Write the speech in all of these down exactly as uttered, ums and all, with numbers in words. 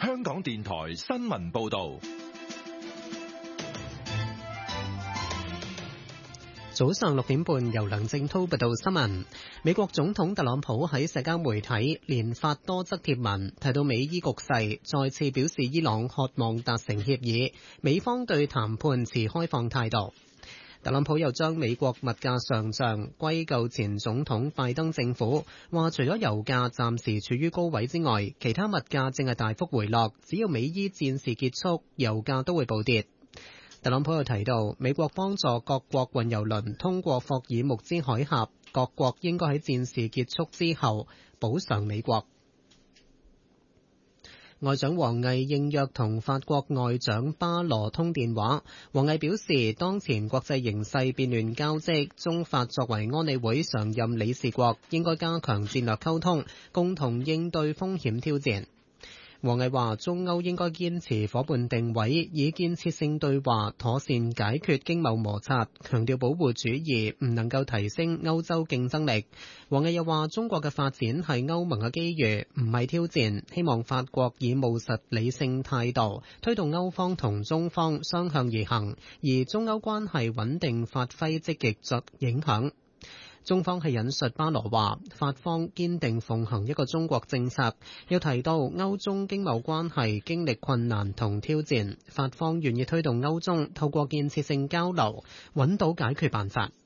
香港電台新聞報道。 早上六點半，由梁正滔報道新聞。美國總統特朗普喺社交媒體連發多則貼文，提到美伊局勢，再次表示伊朗渴望達成協議，美方對談判持開放態度。特朗普又將美國物價上漲歸咎前總統拜登政府，話除咗油價暫時處於高位之外，其他物價正係大幅回落，只要美伊戰事結束，油價都會暴跌。特朗普又提到，美國幫助各國運油輪通過霍爾木茲海峽，各國應該喺戰事結束之後補償美國。外長王毅應約同法國外長巴羅通電話，王毅表示，當前國際形勢變亂交織，中法作為安理會常任理事國，應該加強戰略溝通，共同應對風險挑戰。王毅話，中歐應該堅持夥伴定位，以建設性對話妥善解決經貿摩擦，強調保護主義唔能夠提升歐洲競爭力。王毅又話，中國嘅發展係歐盟嘅機遇，唔係挑戰，希望法國以務實理性態度推動歐方同中方相向而行，而中歐關係穩定發揮積極作影響。中方係引述巴羅話，法方堅定奉行一個中國政策，又提到歐中經貿關係經歷困難同挑戰，法方願意推動歐中透過建設性交流揾到解決辦法。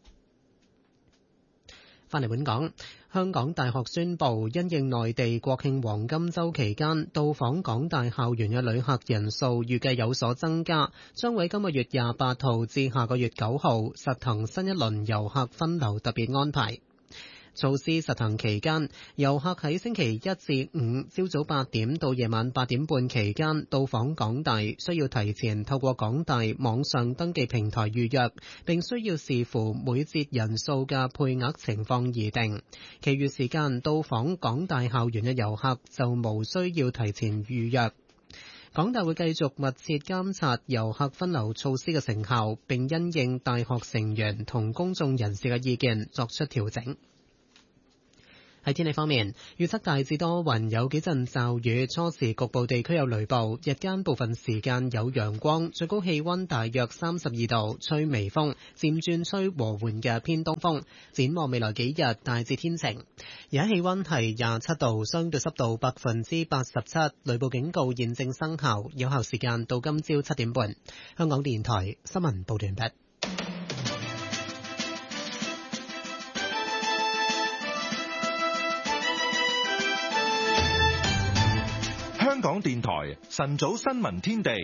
翻嚟本港，香港大學宣布，因應內地國慶黃金週期間到訪港大校園嘅旅客人數預計有所增加，將會今個月廿八號至下個月九號實行新一輪遊客分流特別安排。措施實行期間，遊客喺星期一至五朝早八點到夜晚八點半期間到訪港大，需要提前透過港大網上登記平台預約，並需要視乎每節人數嘅配額情況而定。其餘時間到訪港大校園嘅遊客就無需要提前預約。港大會繼續密切監察遊客分流措施嘅成效，並因應大學成員同公眾人士嘅意見作出調整。喺天氣方面，預測大致多雲，有幾陣驟雨，初時局部地區有雷暴，日間部分時間有陽光，最高氣溫大約三十二度，吹微風，漸轉吹和緩嘅偏東風。展望未來幾日，大致天晴。而家氣溫係廿七度，相對濕度百分之八十七，雷暴警告現正生效，有效時間到今朝七點半。香港電台新聞報道完畢。 香港電台晨早新聞天地，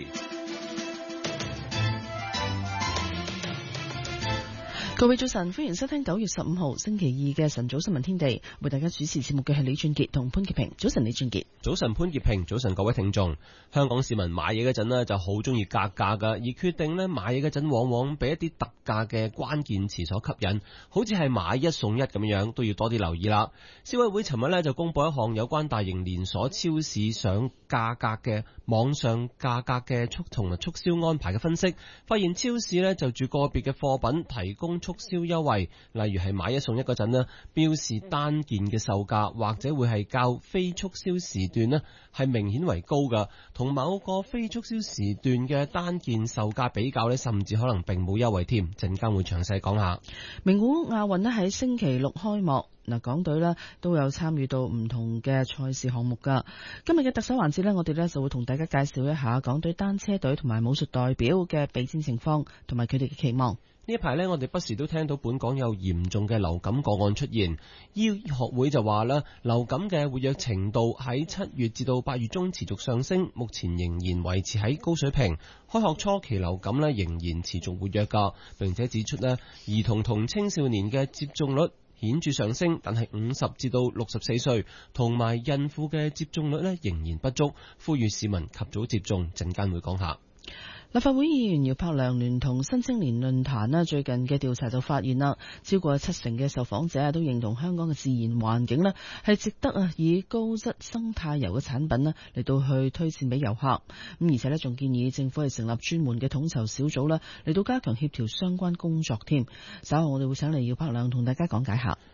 各位早晨，歡迎收聽九月十五號星期二嘅晨早新聞天地。為大家主持節目嘅係李俊傑同潘潔平。早晨，李俊傑。 早晨，潘潔平。早晨，各位聽眾。香港市民買嘢嗰陣呢就好中意格價噶，而決定呢買嘢嗰陣往往俾一啲特價嘅關鍵詞所吸引，好似係買一送一咁樣，都要多啲留意啦。消委會尋日呢就公布一項有關大型連鎖超市上價格嘅網上價格嘅促同埋促銷安排嘅分析，發現超市呢就住個別嘅貨品提供促銷優惠，例如係買一送一嗰陣呢，標示單件嘅售價或者會係較非促銷時段呢係明顯為高噶，同某個非促銷時段嘅單件售價比較呢，甚至可能並冇優惠添。陣間會詳細講下。 名古亞運呢喺星期六開幕，嗱，港隊呢都有參與到唔同嘅賽事項目噶。今日嘅特首環節呢，我哋呢就會同大家介紹一下港隊單車隊同埋武術代表嘅備戰情況同埋佢哋嘅期望。 呢一排呢，我哋不時都聽到本港有嚴重嘅流感個案出現，醫學會就話啦，流感嘅活躍程度喺七月至到八月中持續上升，目前仍然維持喺高水平。開學初期流感呢仍然持續活躍噶，並且指出呢，兒童同青少年嘅接種率顯著上升，但係五十至到六十四歲同埋孕婦嘅接種率呢仍然不足，呼籲市民及早接種。陣間會講下。 立法會議員姚柏良聯同新青年論壇咧，最近嘅調查就發現啦，超過七成嘅受訪者都認同香港嘅自然環境咧係值得啊以高質生態遊嘅產品咧嚟到去推薦俾遊客。咁而且咧仲建議政府係成立專門嘅統籌小組啦，嚟到加強協調相關工作添。稍後我哋會請嚟姚柏良同大家講解下。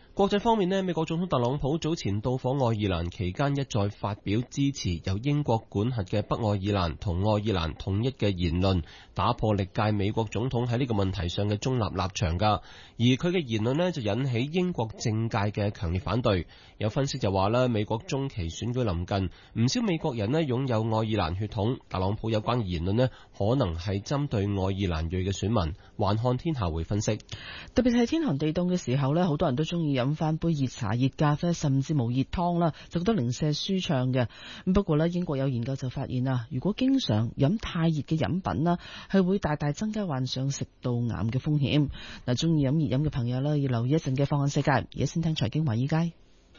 國際方面呢，美國總統特朗普早前到訪愛爾蘭期間，一再發表支持由英國管轄嘅北愛爾蘭同愛爾蘭統一嘅言論，打破歷屆美國總統喺呢個問題上嘅中立立場噶。而佢嘅言論呢，就引起英國政界嘅強烈反對。有分析就話啦，美國中期選舉臨近，唔少美國人呢擁有愛爾蘭血統，特朗普有關嘅言論呢，可能係針對愛爾蘭裔嘅選民。環看天下會分析， 特別係天寒地凍嘅時候呢，好多人都中意飲翻杯熱茶、熱咖啡，甚至無熱湯啦，就覺得零舍舒暢嘅。咁不過呢，英國有研究就發現啊，如果經常飲太熱嘅飲品啦，係會大大增加患上食道癌嘅風險。嗱，中意飲熱飲嘅朋友呢，要留意一陣嘅放眼世界。而家先聽財經華爾街。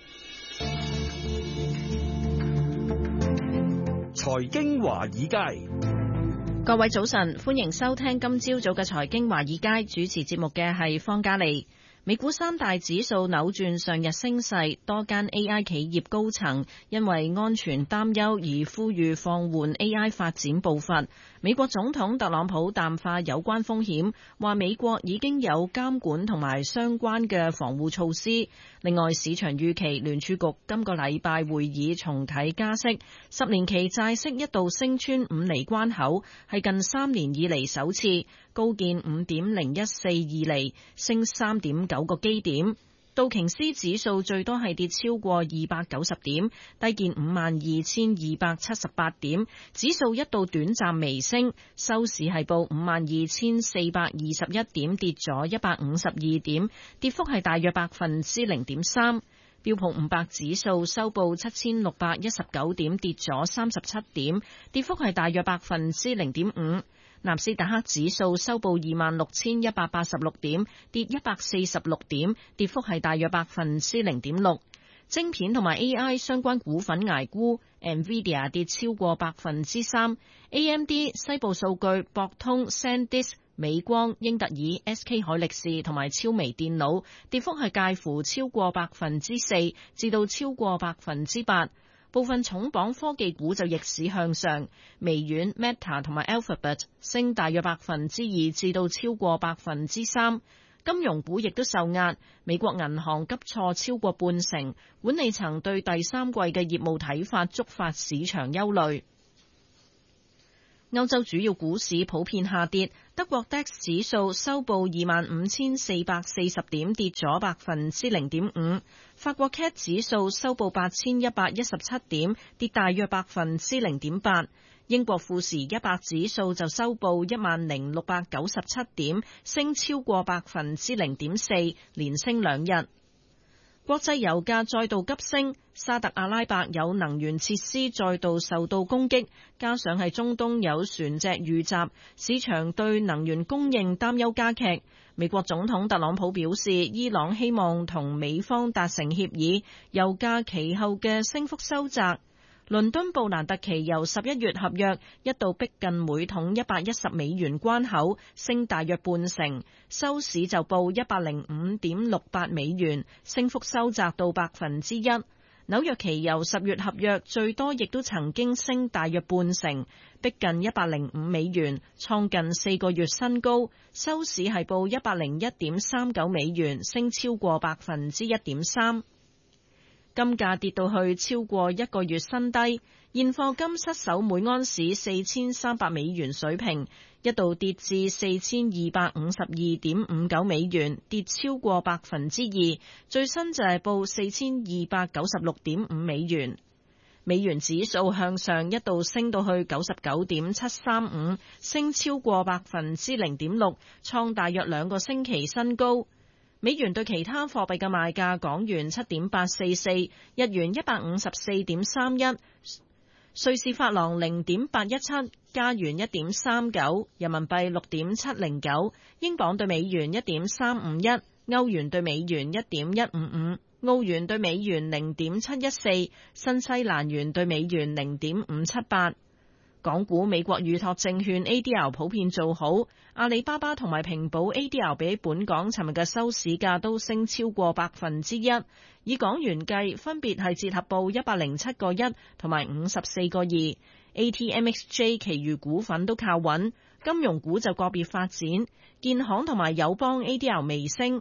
財經華爾街， 各位早晨，歡迎收聽今朝早嘅財經華爾街，主持節目嘅係方嘉利。美股三大指數扭轉上日升勢，多間 A I 企業高層因為安全擔憂而呼籲放緩 A I 發展步伐。美國總統特朗普淡化有關風險，話美國已經有監管同埋相關嘅防護措施。另外，市場預期聯儲局今個禮拜會議重啟加息，十年期債息一度升穿五厘關口，係近三年以嚟首次，高見五點零一四二厘，升三點九個基點。道瓊斯指數最多係跌超過二百九十點，低見五萬二千二百七十八點，指數一度短暫微升，收市係報五萬二千四百二十一點，跌咗一百五十二點，跌幅係大約百分之零點三。標普五百指數收報七千六百一十九點，跌咗三十七點，跌幅係大約百分之零點五。納斯達克指數收報二萬六千一百八十六點，跌一百四十六點，跌幅係大約百分之零點六。晶片同埋 A I 相關股份捱沽 ，Nvidia 跌超過百分之三 ，A M D、西部數據、博通、SanDisk、美光、英特爾、S K 海力士同埋超微電腦跌幅係介乎超過百分之四至到超過百分之八。部分重磅科技股就逆市向上，微軟、Meta 同埋 Alphabet 升大約百分之二至到超過百分之三。金融股亦都受壓，美國銀行急挫超過半成，管理層對第三季嘅業務睇法觸發市場憂慮。歐洲主要股市普遍下跌，德國 D A X 指數收報二萬五千四百四十點，跌咗百分之零點五。法國 C A C 指數收報八千一百一十七點，跌大約百分之零點八。英國富時一百指數就收報一萬零六百九十七點，升超過百分之零點四，連升兩日。國際油價再度急升，沙特阿拉伯有能源設施再度受到攻擊，加上係中東有船隻遇襲，市場對能源供應擔憂加劇。美國總統特朗普表示，伊朗希望同美方達成協議，油價其後嘅升幅收窄。倫敦布蘭特期油十一月合約一度逼近每桶一百一十美元關口，升大約半成，收市就報一百零五點六八美元，升幅收窄到百分之一。紐約期油十月合約最多亦都曾經升大約半成，逼近一百零五美元，創近四個月新高，收市係報一百零一點三九美元，升超過百分之一點三。金價跌到去超過一個月新低，現貨金失守每安士四千三百美元水平，一度跌至四千二百五十二點五九美元，跌超過百分之二，最新就係報四千二百九十六點五美元。美元指數向上一度升到去九十九點七三五，升超過百分之零點六，創大約兩個星期新高。美元對其他貨幣嘅賣價：港元七點八四四，日元一百五十四點三一，瑞士法郎零點八一七，加元一點三九，人民幣六點七零九，英鎊對美元一點三五一，歐元對美元一點一五五，澳元對美元零點七一四，新西蘭元對美元零點五七八。港股美國預託證券 A D R 普遍做好，阿里巴巴同埋平保 A D R 比本港尋日嘅收市價都升超過百分之一，以港元計分別係折合報一百零七個一同埋五十四個二。A T M X J 其餘股份都靠穩，金融股就個別發展，建行同埋友邦 A D R 微升，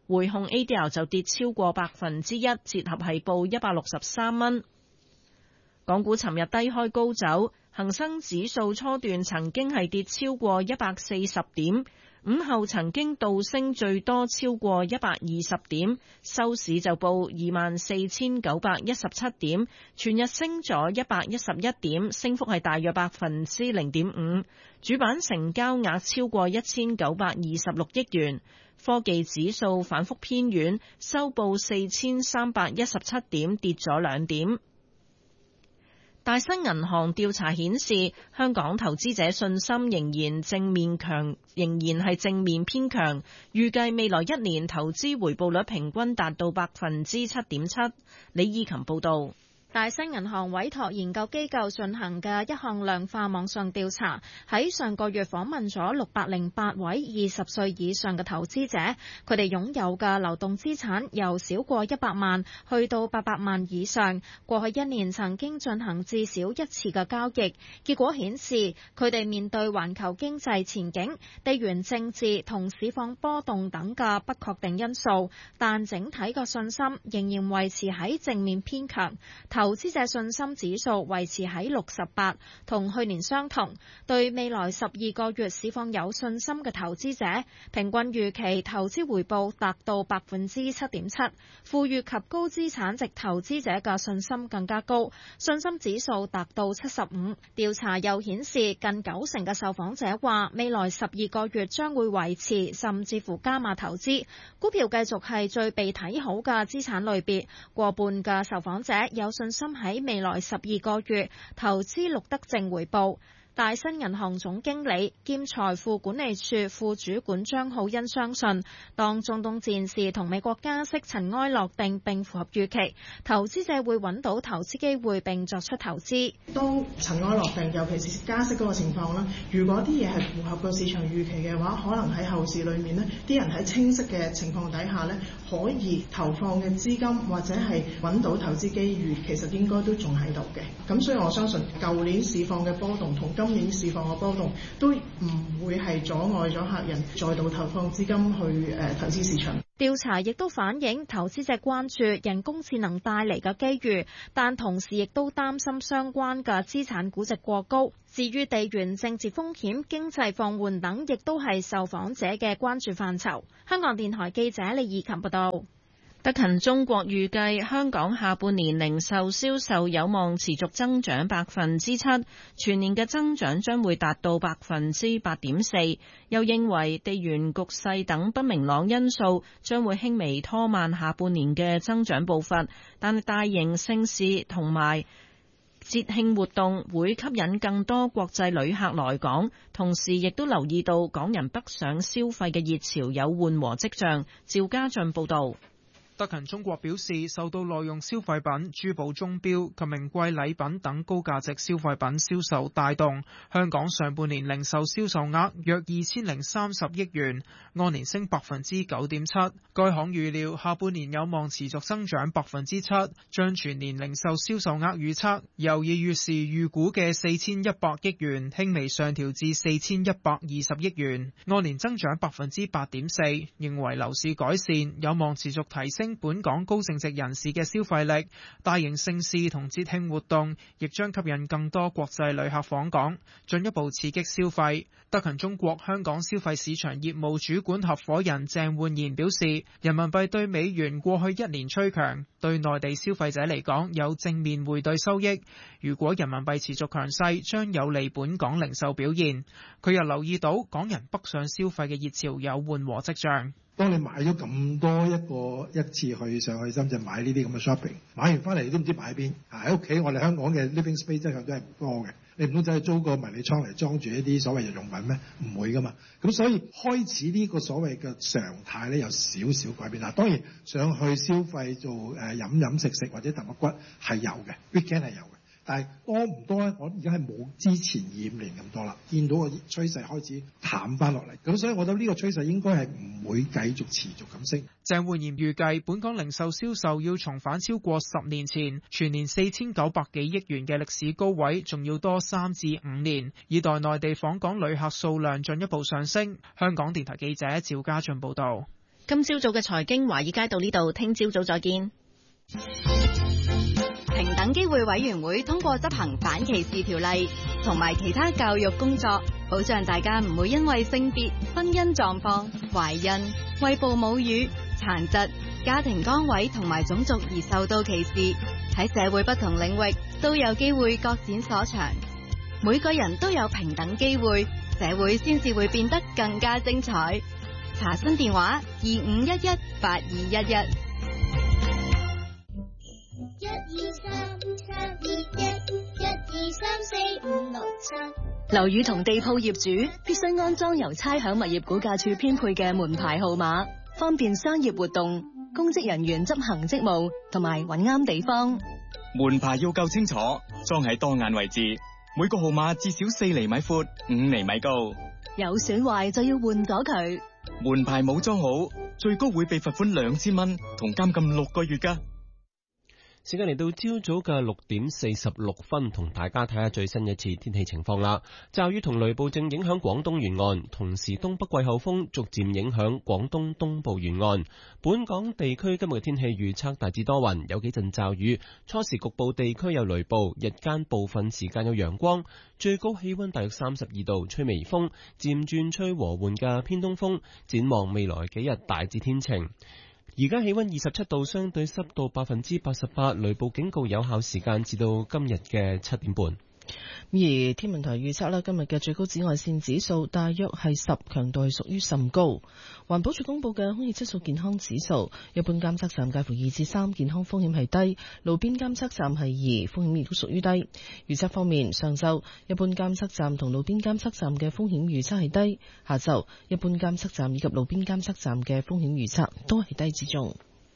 匯控 A D R 就跌超過百分之一，折合係報一百六十三蚊。港股尋日低開高走，恒生指數初段曾經係跌超過一百四十點，午後曾經倒升最多超過一百二十點，收市就報二萬四千九百一十七點，全日升咗一百一十一點，升幅係大約百分之零點五。主板成交額超過一千九百二十六億元。科技指數反覆偏軟，收報四千三百一十七點，跌咗兩點。大新銀行調查顯示，香港投資者信心仍然正面強，仍然係正面偏強，預計未來一年投資回報率平均達到百分之七點七。李意琴報導。 大新銀行委託研究機構進行嘅一項量化網上調查，喺上個月訪問咗六百零八位二十歲以上嘅投資者，佢哋擁有嘅流動資產由少過一百萬去到八百萬以上，過去一年曾經進行至少一次嘅交易。結果顯示，佢哋面對環球經濟前景、地緣政治同市況波動等嘅不確定因素，但整體嘅信心仍然維持喺正面偏強。投資者信心指數維持喺六十八，同去年相同。對未來十二個月市況有信心嘅投資者，平均預期投資回報達到百分之七點七。富裕及高資產值投資者嘅信心更加高，信心指數達到七十五。調查又顯示，近九成嘅受訪者話，未來十二個月將會維持甚至乎加碼投資。股票繼續係最被睇好嘅資產類別，過半嘅受訪者有信心喺未來十二個月投資錄得正回報。大新銀行總經理兼財富管理處副主管張浩欣相信，當中東戰事同美國加息塵埃落定並符合預期，投資者會揾到投資機會並作出投資。 當塵埃落定，尤其是加息嗰個情況啦，如果啲嘢係符合個市場預期嘅話，可能喺後市裏面呢，啲人喺清晰嘅情況底下呢，可以投放嘅資金或者係揾到投資機遇，其實應該都仲喺度嘅。咁所以我相信舊年市況嘅波動同今年市況嘅波動都唔會係阻礙咗客人再度投放資金去誒投資市場。 調查亦都反映投資者關注人工智能帶嚟嘅機遇，但同時亦都擔心相關嘅資產估值過高。至於地緣政治風險、經濟放緩等，亦都係受訪者嘅關注範疇。香港電台記者李怡琴報道。 德勤中國預計香港下半年零售銷售有望持續增長百分之七，全年嘅增長將會達到百分之八點四。又認為地緣局勢等不明朗因素將會輕微拖慢下半年嘅增長步伐，但係大型盛事同埋節慶活動會吸引更多國際旅客來港，同時亦都留意到港人北上消費嘅熱潮有緩和跡象。趙家俊報導。 德勤中國表示，受到耐用消費品、珠寶鐘錶及名貴禮品等高價值消費品銷售帶動，香港上半年零售銷售額約二千零三十億元，按年升百分之九點七。該行預料下半年有望持續增長百分之七，將全年零售銷售額預測由二月時預估嘅四千一百億元輕微上調至四千一百二十億元，按年增長百分之八點四。認為樓市改善有望持續提升本港高淨值人士嘅消費力，大型盛事同節慶活動亦將吸引更多國際旅客訪港，進一步刺激消費。德勤中國香港消費市場業務主管合夥人鄭煥賢表示，人民幣對美元過去一年趨強，對內地消費者嚟講有正面匯兌收益。如果人民幣持續強勢，將有利本港零售表現。佢又留意到港人北上消費嘅熱潮有緩和跡象。 當你買咗咁多一個一次去上去深圳買呢啲咁嘅 shopping， 買完翻嚟你都唔知擺喺邊。喺屋企我哋香港嘅 living space 一向都係唔多嘅，你唔通走去租個迷你倉嚟裝住一啲所謂日用品咩？唔會噶嘛。咁所以開始呢個所謂嘅常態咧有少少改變啦。當然上去消費做誒飲飲食食或者揼骨骨係有嘅 ，weekend 係有嘅。但係多唔多咧？我而家係冇之前二五年咁多啦，見到個趨勢開始淡翻落嚟，咁所以我覺得呢個趨勢應該係唔會繼續持續咁升。 鄭煥賢預計本港零售銷售要重返超過十年前全年四千九百幾億元嘅歷史高位，仲要多三至五年，以待內地訪港旅客數量進一步上升。香港電台記者趙家俊報道。 今朝早嘅財經華爾街到呢度，聽朝早再見。 平等機會委員會通過執行反歧視條例同埋其他教育工作，保障大家唔會因為性別、婚姻狀況、懷孕、餵哺母乳、殘疾、家庭崗位同埋種族而受到歧視。喺社會不同領域都有機會各展所長，每個人都有平等機會，社會先至會變得更加精彩。查詢電話二五一一八二一一。 一二三三二一，一二三四五六七。 樓宇同地鋪業主必須安裝由差餉物業估價署編配嘅門牌號碼，方便商業活動、公職人員執行職務同埋揾啱地方。 門牌要夠清楚，裝喺當眼位置，每個號碼至少四厘米闊、五厘米高。 有損壞就要換咗佢。 門牌冇裝好，最高會被罰款兩千蚊同監禁六個月㗎。 時間嚟到朝早嘅六點四十六分，同大家睇下最新一次天氣情況啦。驟雨同雷暴正影響廣東沿岸，同時東北季候風逐漸影響廣東東部沿岸。本港地區今日嘅天氣預測大致多雲，有幾陣驟雨，初時局部地區有雷暴，日間部分時間有陽光，最高氣溫大約三十二度，吹微風，漸轉吹和緩嘅偏東風。展望未來幾日大致天晴。而家氣溫二十七度，相對濕度百分之八十八，雷暴警告有效時間至到今日嘅七點半。 而天文台預測咧，今日嘅最高紫外線指數大約係十，強度係屬於甚高。環保署公布嘅空氣質素健康指數，一般監測站介乎二至三，健康風險係低；路邊監測站係二，風險亦都屬於低。預測方面，上晝一般監測站同路邊監測站嘅風險預測係低；下晝一般監測站以及路邊監測站嘅風險預測都係低至中。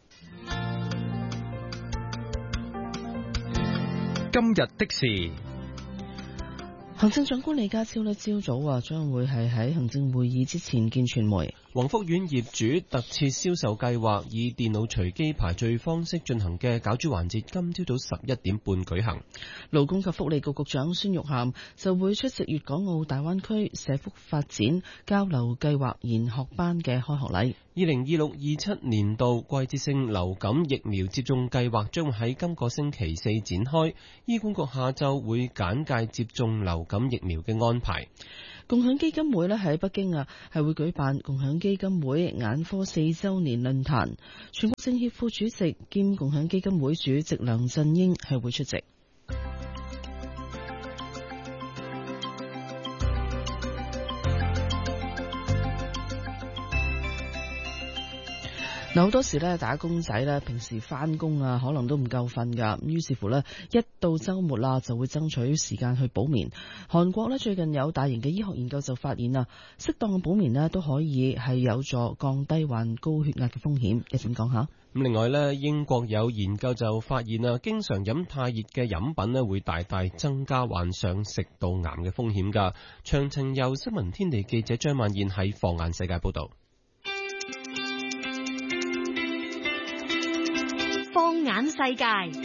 今日的事。 行政長官李家超呢朝早啊，將會係喺行政會議之前見傳媒。 宏福苑業主特設銷售計劃以電腦隨機排序方式進行嘅攪珠環節，今朝早十一點半舉行。 勞工及福利局局長孫玉菡就會出席粵港澳大灣區社福發展交流計劃研學班嘅開學禮。 二零二六二七年度季節性流感疫苗接種計劃將喺今個星期四展開，醫管局下晝會簡介接種流感疫苗嘅安排。 共享基金會咧喺北京啊，係會舉辦共享基金會眼科四週年論壇，全國政協副主席兼共享基金會主席梁振英係會出席。嗱，好多時咧打工仔咧，平時翻工啊，可能都唔夠瞓噶。於是乎咧，一到週末啦，就會爭取時間去補眠。韓國咧最近有大型嘅醫學研究就發現啊，適當嘅補眠咧都可以係有助降低患高血壓嘅風險。一陣講下。 咁另外咧，英國有研究就發現啊，經常飲太熱嘅飲品咧，會大大增加患上食道癌嘅風險噶。詳情由新聞天地記者張曼燕喺放眼世界報道。 放眼世界，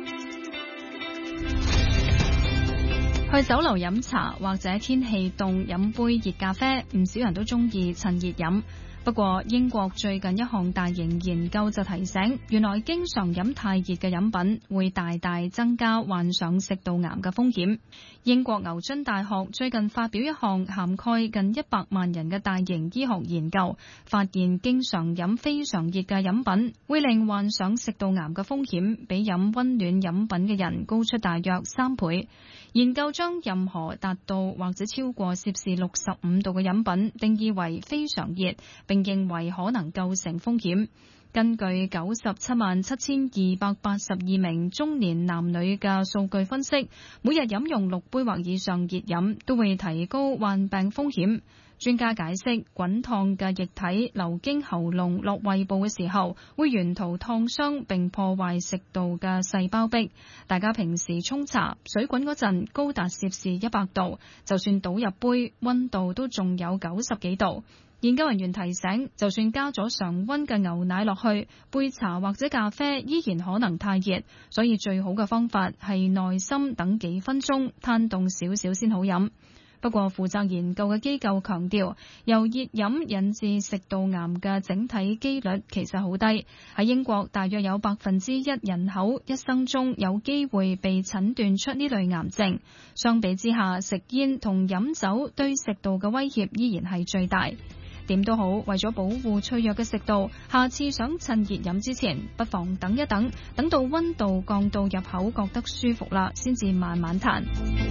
去酒樓飲茶或者天氣凍飲杯熱咖啡，唔少人都中意趁熱飲。不過英國最近一項大型研究就提醒，原來經常飲太熱嘅飲品會大大增加患上食道癌嘅風險。英國牛津大學最近發表一項涵蓋近一百萬人嘅大型醫學研究，發現經常飲非常熱嘅飲品會令患上食道癌嘅風險比飲溫暖飲品嘅人高出大約三倍。研究將任何達到或者超過攝氏六十五度嘅飲品定義為非常熱，並認為可能構成風險。根據九十七萬七千二百八十二名中年男女嘅數據分析，每日飲用六杯或以上熱飲都會提高患病風險。專家解釋，滾燙嘅液體流經喉嚨落胃部嘅時候，會沿途燙傷並破壞食道嘅細胞壁。大家平時沖茶，水滾嗰陣高達攝氏一百度，就算倒入杯，溫度都仲有九十幾度。研究人員提醒，就算加咗常溫嘅牛奶落去，杯茶或者咖啡依然可能太熱，所以最好嘅方法係耐心等幾分鐘，攤凍少少先好飲。 不過負責研究嘅機構強調，由熱飲引致食道癌嘅整體機率其實好低。喺英國，大約有百分之一人口一生中有機會被診斷出呢類癌症。相比之下，食煙同飲酒對食道嘅威脅依然係最大。點都好，為咗保護脆弱嘅食道，下次想趁熱飲之前，不妨等一等，等到溫度降到入口覺得舒服啦，先至慢慢嘆。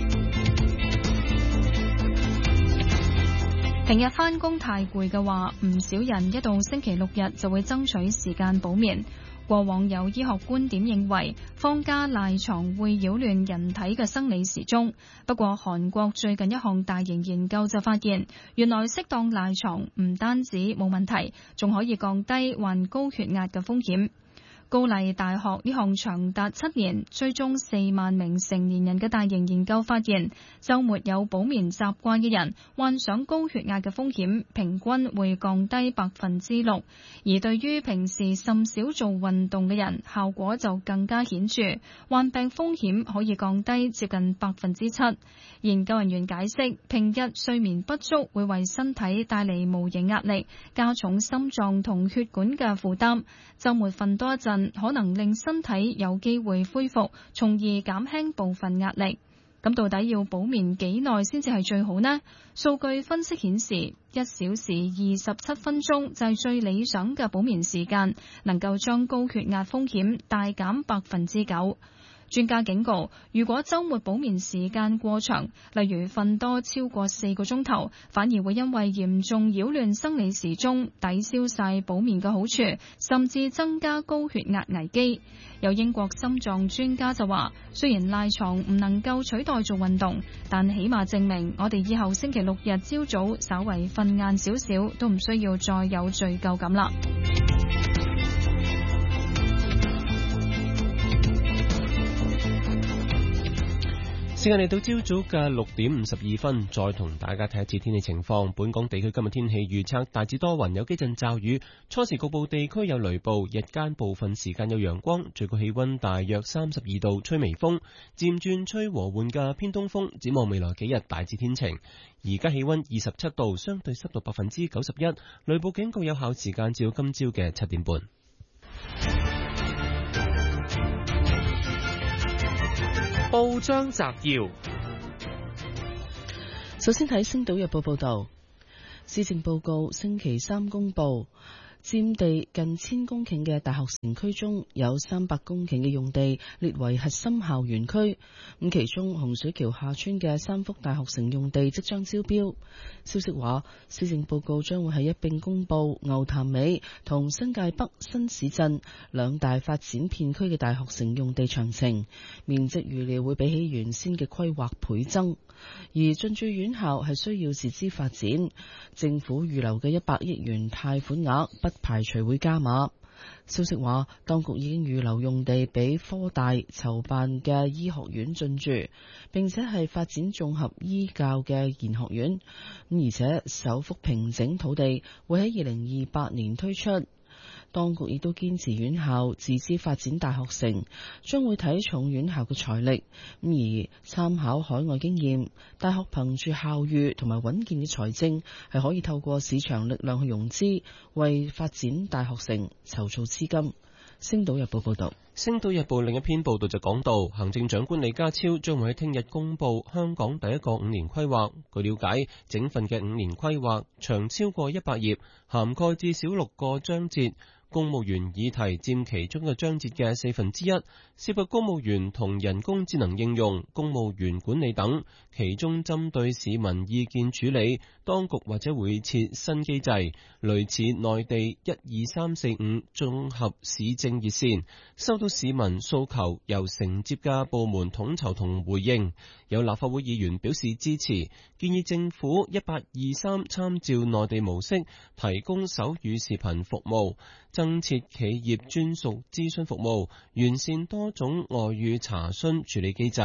平日返工太攰嘅話，唔少人一到星期六日就會爭取時間補眠。過往有醫學觀點認為，放假賴床會擾亂人體嘅生理時鐘。不過，韓國最近一項大型研究就發現，原來適當賴床唔單止冇問題，仲可以降低患高血壓嘅風險。高麗大學呢項長達七年、追蹤四萬名成年人嘅大型研究發現，週末有補眠習慣嘅人患上高血壓嘅風險平均會降低百分之六，而對於平時甚少做運動嘅人，效果就更加顯著，患病風險可以降低接近百分之七。研究人員解釋，平日睡眠不足會為身體帶嚟無形壓力，加重心臟同血管嘅負擔。週末瞓多一陣，可能令身體有機會恢復，從而減輕部分壓力。咁到底要補眠幾耐先至係最好呢？數據分析顯示，一小時二十七分鐘就係最理想嘅補眠時間，能夠將高血壓風險大減百分之九。專家警告，如果週末補眠時間過長，例如瞓多超過四個鐘頭，反而會因為嚴重擾亂生理時鐘，抵消晒補眠嘅好處，甚至增加高血壓危機。有英國心臟專家就話，雖然賴床唔能夠取代做運動，但起碼證明我哋以後星期六日朝早稍為瞓晏少少，都唔需要再有罪疚感啦。 時間嚟到朝早嘅六點五十二分，再同大家睇一次天氣情況。本港地區今日天氣預測大致多雲，有幾陣驟雨，初時局部地區有雷暴，日間部分時間有陽光，最高氣溫大約三十二度，吹微風，漸轉吹和緩嘅偏東風。展望未來幾日大致天晴。而家氣溫二十七度，相對濕度百分之九十一，雷暴警告有效時間至到今朝嘅七點半。 報章摘要， 首先睇《星島日報》報道，施政報告星期三公布，佔地近千公頃嘅大學城區中有三百公頃嘅用地列為核心校園區，咁其中洪水橋下村嘅三幅大學城用地即將招標。消息話，施政報告將會喺一併公布牛潭尾同新界北新市鎮兩大發展片區嘅大學城用地詳情，面積預料會比起原先嘅規劃倍增。而進駐院校係需要自資發展，政府預留嘅一百億元貸款額不排除會加碼。消息話，當局已經預留用地俾科大籌辦嘅醫學院進駐，並且係發展綜合醫教嘅研學院。咁而且首幅平整土地會喺二零二八年推出。當局亦都堅持院校自資發展大學城，將會睇重院校嘅財力，咁而參考海外經驗，大學憑住校譽同埋穩健嘅財政，係可以透過市場力量去融資，為發展大學城籌措資金。星島日報報道。 星島日報另一篇報道就講到，行政長官李家超將會喺聽日公布香港第一個五年規劃。據了解，整份嘅五年規劃長超過一百頁，涵蓋至少六個章節。公務員議題佔其中嘅章節嘅四分之一，涉及公務員同人工智能應用、公務員管理等。其中針對市民意見處理，當局或者會設新機制，類似內地一二三四五綜合市政熱線，收到市民訴求，由承接嘅部門統籌同回應。有立法會議員表示支持，建議政府一八二三參照內地模式，提供手語視頻服務，增設企業專屬諮詢服務，完善多種外語查詢處理機制。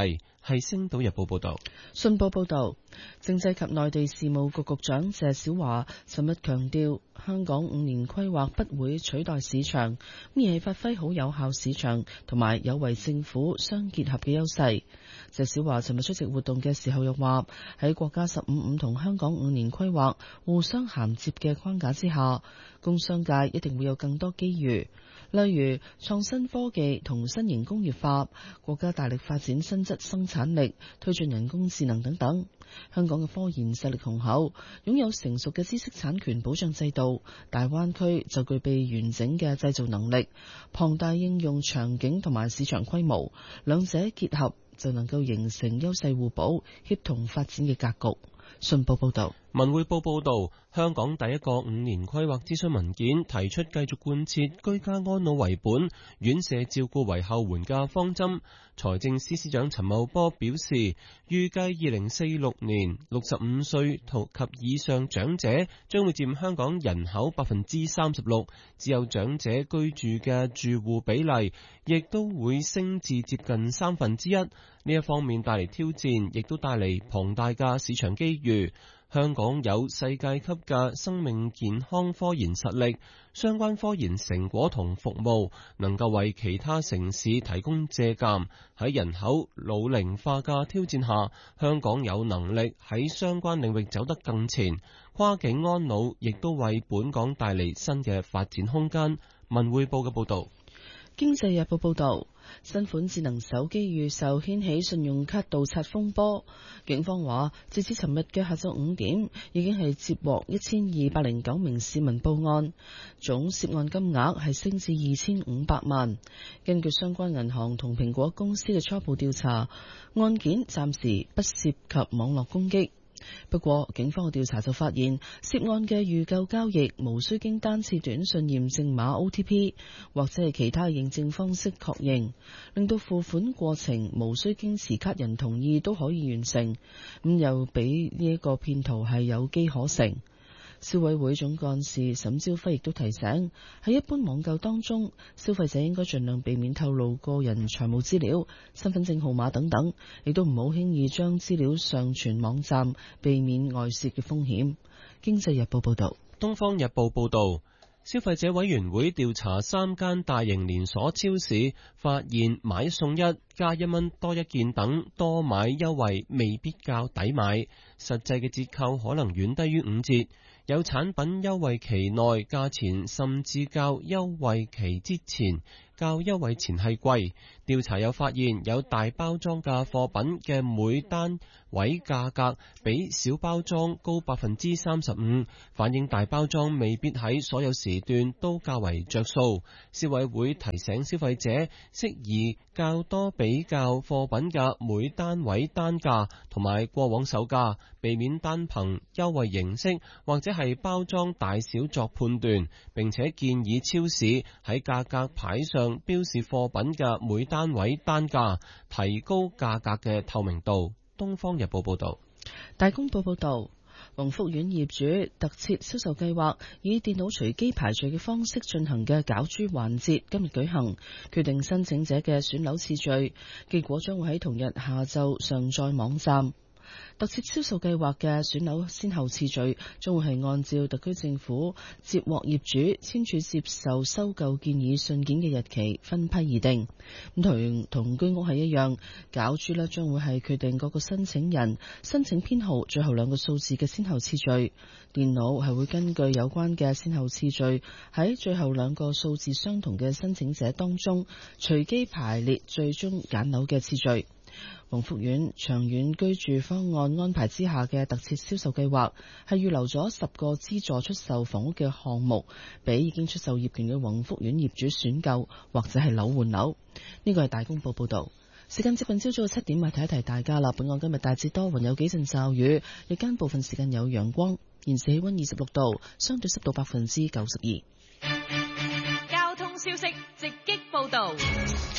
係《星島日報》報道。 信報報道，政制及內地事務局局長謝小華尋日強調，香港五年規劃不會取代市場，而係發揮好有效市場同埋有為政府相結合嘅優勢。謝小華尋日出席活動嘅時候又話，喺國家十五五同香港五年規劃互相銜接嘅框架之下，工商界一定會有更多機遇，例如創新科技同新型工業化，國家大力發展新質生產力，推進人工智能等等。香港嘅科研實力雄厚，擁有成熟嘅知識產權保障制度，大灣區就具備完整嘅製造能力、龐大應用場景同埋市場規模，兩者結合就能夠形成優勢互補、協同發展嘅格局。信報報道。 文匯報報道，香港第一個五年規劃諮詢文件提出繼續貫徹居家安老為本、院舍照顧為後援嘅方針。財政司司長陳茂波表示，預計二零四六年六十五歲及以上長者將會佔香港人口百分之三十六，只有長者居住嘅住戶比例亦都會升至接近三分之一。呢一方面帶嚟挑戰，亦都帶嚟龐大嘅市場機遇。香港有世界級嘅生命健康科研實力，相關科研成果同服務能夠為其他城市提供借鑑。喺人口老齡化嘅挑戰下，香港有能力喺相關領域走得更前。跨境安老亦都為本港帶嚟新嘅發展空間。文匯報嘅報道。 經濟日報報道，新款智能手機預售掀起信用卡盜刷風波。警方話，截至尋日嘅下晝五點，已經係接獲一千二百零九名市民報案，總涉案金額係升至二千五百萬。根據相關銀行同蘋果公司嘅初步調查，案件暫時不涉及網絡攻擊。不過，警方嘅調查就發現，涉案嘅預購交易無需經單次短信驗證碼 O T P 或者係其他認證方式確認，令到付款過程無需經持卡人同意都可以完成，咁又俾呢一個騙徒係有機可乘。消委會總幹事沈朝輝亦都提醒，喺一般網購當中，消費者應該盡量避免透露個人財務資料、身份證號碼等等，亦都唔好輕易將資料上傳網站，避免外泄嘅風險。經濟日報報道。 東方日報報道，消費者委員會調查三間大型連鎖超市，發現買一送一、加一蚊多一件等多買優惠未必較抵買，實際嘅折扣可能遠低於五折。有產品優惠期內價錢甚至較優惠期之前較優惠前係貴。調查又發現有大包裝嘅貨品嘅每單位價格比小包裝高百分之三十五，反映大包裝未必喺所有時段都較為着數。消委會提醒消費者適宜較多比較貨品嘅每單位單價同埋過往售價，避免單憑優惠形式或者係包裝大小作判斷，並且建議超市喺價格牌上標示貨品嘅每單位單價，提高價格嘅透明度。東方日報報道。 大公報報道，宏福苑業主特設銷售計劃以電腦隨機排序嘅方式進行嘅攪珠環節今日舉行，決定申請者嘅選樓次序，結果將會喺同日下晝上載網站。特設銷售計劃嘅選樓先後次序將會係按照特區政府接獲業主簽署接受收購建議信件嘅日期分批而定。咁同同居屋係一樣，攪珠咧將會係決定各個申請人申請編號最後兩個數字嘅先後次序。電腦係會根據有關嘅先後次序喺最後兩個數字相同嘅申請者當中隨機排列最終揀樓嘅次序。宏福苑長遠居住方案安排之下嘅特設銷售計劃係預留咗十個資助出售房屋嘅項目，俾已經出售業權嘅宏福苑業主選購或者係樓換樓。呢個係大公報報道。時間接近朝早嘅七點，咪提一提大家啦。本港今日大致多雲，有幾陣驟雨，日間部分時間有陽光。現時氣溫二十六度，相對濕度百分之九十二。 交通消息直擊報道。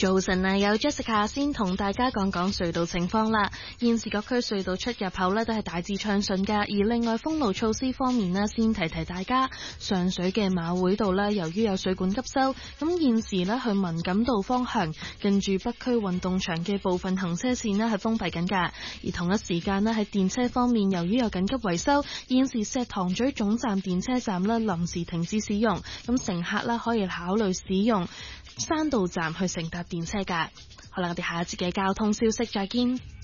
早晨啊，有 Jessica 先同大家講講隧道情況啦。現時各區隧道出入口呢都係大致暢順噶，而另外封路措施方面呢，先提提大家，上水嘅馬會道呢，由於有水管急修，咁現時呢，去文錦道方向近住北區運動場嘅部分行車線呢係封閉緊噶。而同一時間呢，喺電車方面，由於有緊急維修，現時石塘咀總站電車站呢臨時停止使用，咁乘客呢可以考慮使用山道站去乘搭電車噶。好啦，我哋下一節嘅交通消息再見。